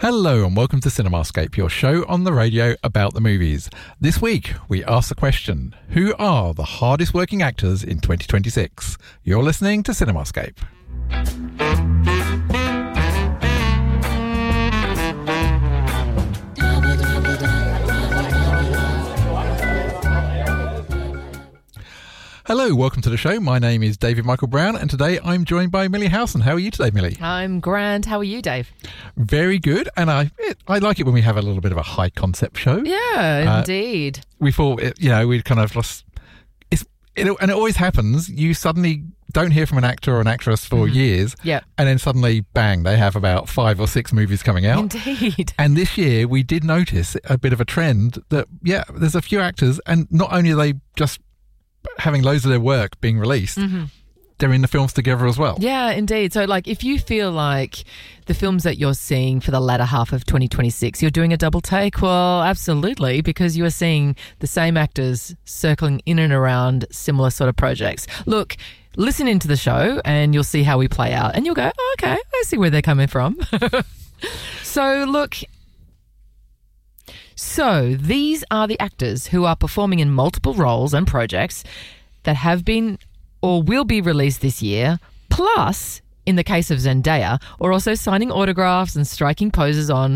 Hello and welcome to Cinemascape, your show on the radio about the movies. This week, we ask the question, who are the hardest working actors in 2026? You're listening to Cinemascape. Hello, welcome to the show. My name is David Michael Brown, and today I'm joined by Millie Howson. How are you today, Millie? I'm grand. How are you, Dave? Very good, and I like it when we have a little bit of a high concept show. Yeah, indeed. We thought, we'd kind of lost. And it always happens. You suddenly don't hear from an actor or an actress for years, Yeah. and then suddenly, bang, they have about 5 or 6 movies coming out. Indeed. And this year, we did notice a bit of a trend that, there's a few actors, and not only are they just having loads of their work being released, they're in the films together as well. Yeah, indeed. So, if you feel like the films that you're seeing for the latter half of 2026, you're doing a double take, well, absolutely, because you are seeing the same actors circling in and around similar sort of projects. Look, listen into the show and you'll see how we play out, and you'll go, oh, okay, I see where they're coming from. So these are the actors who are performing in multiple roles and projects that have been or will be released this year, plus, in the case of Zendaya, are also signing autographs and striking poses on,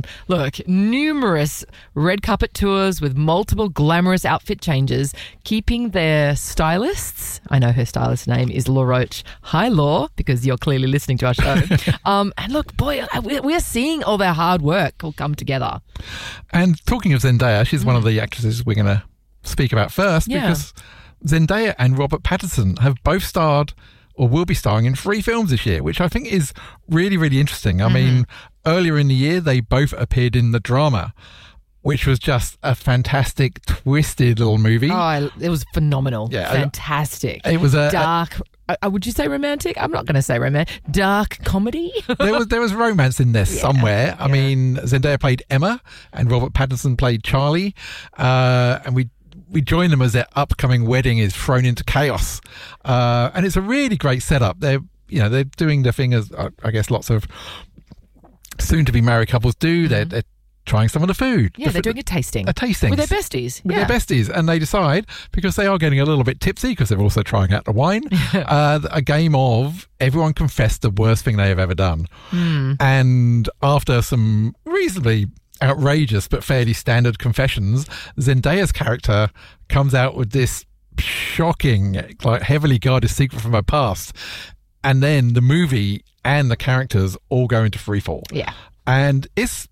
numerous red carpet tours with multiple glamorous outfit changes, keeping their stylists, I know her stylist's name is Law Roach. Hi, Law, because you're clearly listening to our show. And look, boy, we're seeing all their hard work all come together. And talking of Zendaya, she's one of the actresses we're going to speak about first, because Zendaya and Robert Pattinson have both starred or will be starring in 3 films this year, which I think is really, really interesting. I mean, earlier in the year, they both appeared in The Drama, which was just a fantastic, twisted little movie. Oh, it was phenomenal. Yeah, fantastic. It was a dark. Would you say romantic? I'm not going to say romantic. Dark comedy. there was romance in there somewhere. I mean, Zendaya played Emma, and Robert Pattinson played Charlie, and we join them as their upcoming wedding is thrown into chaos, and it's a really great setup. They're doing the thing as I guess lots of soon-to-be married couples do. They're trying some of the food. Yeah, they're doing a tasting. With their besties. Their besties, and they decide, because they are getting a little bit tipsy because they're also trying out the wine, a game of everyone confess the worst thing they have ever done. And after some reasonably outrageous but fairly standard confessions, Zendaya's character comes out with this shocking, heavily guarded secret from her past, and then the movie and the characters all go into freefall. Yeah, and it's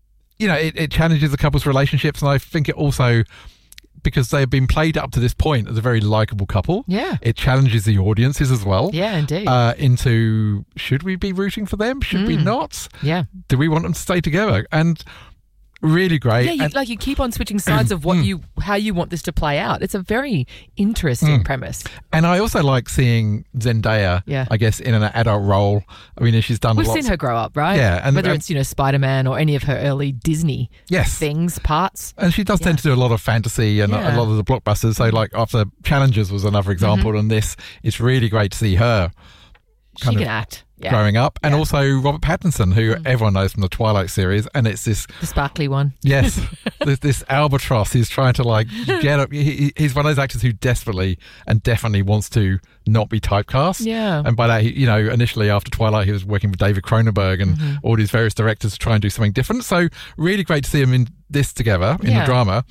it challenges the couple's relationships, and I think it also, because they've been played up to this point as a very likeable couple, it challenges the audiences as well. Yeah, indeed. Into, should we be rooting for them? Should we not? Yeah. Do we want them to stay together? And really great. Yeah, you keep on switching sides of how you want this to play out. It's a very interesting premise. And I also like seeing Zendaya, I guess, in an adult role. I mean, she's done. We've seen her grow up, right? Yeah, and whether it's Spider-Man or any of her early Disney parts. And she does tend to do a lot of fantasy and a lot of the blockbusters. So, after Challengers was another example, and this, it's really great to see her. She can act. Yeah. Growing up, and also Robert Pattinson, who everyone knows from the Twilight series, and it's the sparkly one. Yes, this albatross. He's trying to get up. He's one of those actors who desperately and definitely wants to not be typecast. Yeah, and by that, initially after Twilight, he was working with David Cronenberg and all these various directors to try and do something different. So really great to see them in this together in The Drama.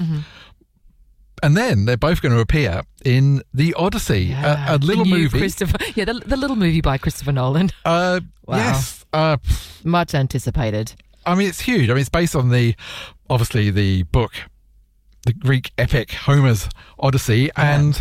And then they're both going to appear in The Odyssey, a little movie. The little movie by Christopher Nolan. Wow. Yes. Much anticipated. I mean, it's huge. I mean, it's based on the book, the Greek epic Homer's Odyssey. And,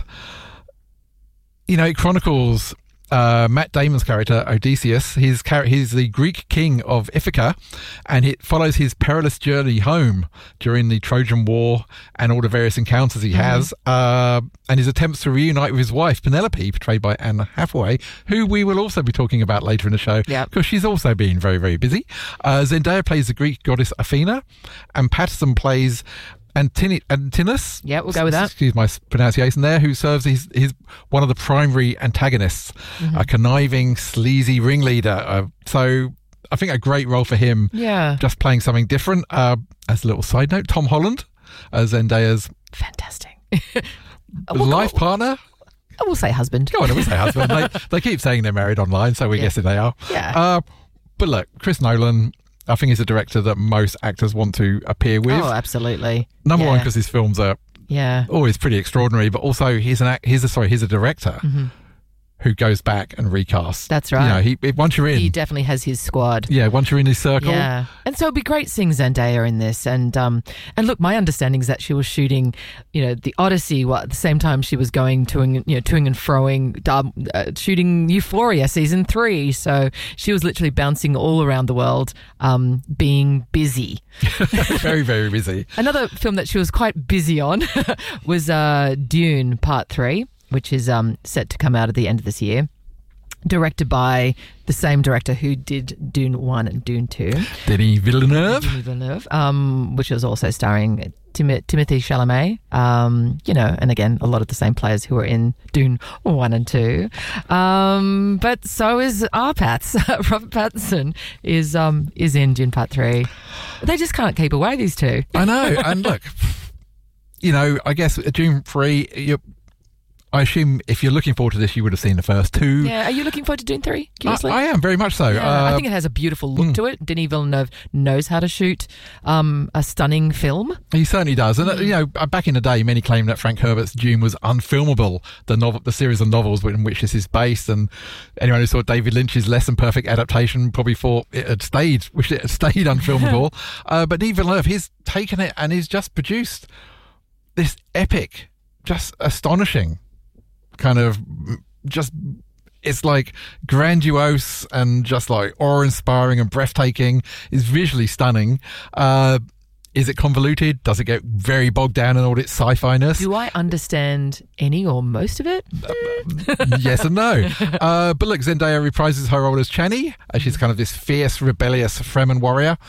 it chronicles Matt Damon's character, Odysseus. He's the Greek king of Ithaca, and it follows his perilous journey home during the Trojan War and all the various encounters he has, and his attempts to reunite with his wife, Penelope, portrayed by Anne Hathaway, who we will also be talking about later in the show, because she's also been very, very busy. Zendaya plays the Greek goddess Athena, and Pattinson plays Antinous. Yeah, we'll go with that. Excuse my pronunciation there. Who serves his one of the primary antagonists, a conniving, sleazy ringleader. So I think a great role for him. Yeah. Just playing something different. As a little side note, Tom Holland as Zendaya's Fantastic. life partner. I will say husband. Go on, I will say husband. They keep saying they're married online, so we're guessing they are. Yeah. But look, Chris Nolan, I think he's a director that most actors want to appear with. Oh, absolutely. Number one, because his films are always pretty extraordinary, but also he's a director who goes back and recasts. That's right. You know, once you're in, he definitely has his squad. Yeah, once you're in his circle. Yeah, and so it'd be great seeing Zendaya in this. And look, my understanding is that she was shooting, the Odyssey at the same time she was going toing and froing, shooting Euphoria season 3. So she was literally bouncing all around the world, being busy. Very, very busy. Another film that she was quite busy on was Dune Part 3. Which is set to come out at the end of this year. Directed by the same director who did Dune 1 and Dune 2. Denis Villeneuve. Which is also starring Timothée Chalamet. And again, a lot of the same players who were in Dune 1 and 2. But so is our Pats. Robert Pattinson is in Dune Part 3. They just can't keep away, these two. I know. And look, I guess Dune 3... I assume if you're looking forward to this, you would have seen the first 2. Yeah, are you looking forward to Dune 3? Curiously? I am, very much so. Yeah, I think it has a beautiful look to it. Denis Villeneuve knows how to shoot a stunning film. He certainly does. And, back in the day, many claimed that Frank Herbert's Dune was unfilmable, the series of novels in which this is based. And anyone who saw David Lynch's less than perfect adaptation probably wished it had stayed unfilmable. But Denis Villeneuve, he's taken it and he's just produced this epic, just astonishing kind of it's like grandiose and just like awe-inspiring and breathtaking. It's visually stunning. Is it convoluted? Does it get very bogged down in all its sci-fi-ness? Do I understand any or most of it? Yes and no. But look, Zendaya reprises her role as Chani, as she's kind of this fierce, rebellious Fremen warrior.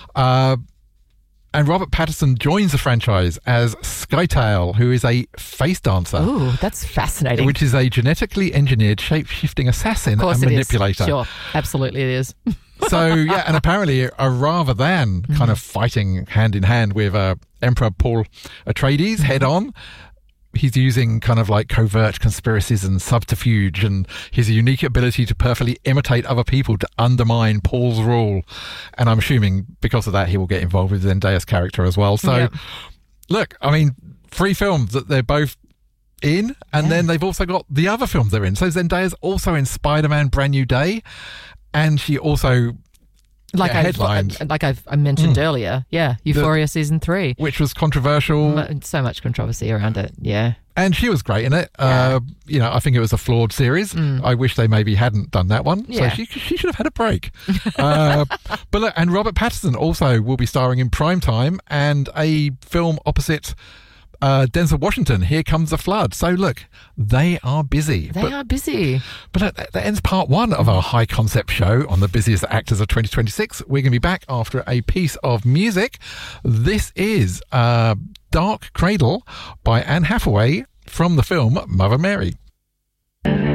And Robert Pattinson joins the franchise as Skytail, who is a face dancer. Oh, that's fascinating. Which is a genetically engineered shape-shifting assassin and manipulator. Sure, absolutely it is. So, yeah, and apparently a rather than kind of fighting hand-in-hand with Emperor Paul Atreides head-on, he's using kind of like covert conspiracies and subterfuge and his unique ability to perfectly imitate other people to undermine Paul's rule. And I'm assuming because of that, he will get involved with Zendaya's character as well. So, Look, I mean, 3 films that they're both in, and then they've also got the other films they're in. So Zendaya's also in Spider-Man Brand New Day, and she also... Like I mentioned earlier, Euphoria season 3, which was controversial. So much controversy around it, and she was great in it. I think it was a flawed series. I wish they maybe hadn't done that one. So she should have had a break. But look, and Robert Pattinson also will be starring in Primetime and a film opposite Denzel Washington, Here Comes the Flood. So look, they are busy. They are busy. But that ends part 1 of our high concept show on the busiest actors of 2026. We're going to be back after a piece of music. This is Dark Cradle by Anne Hathaway from the film Mother Mary.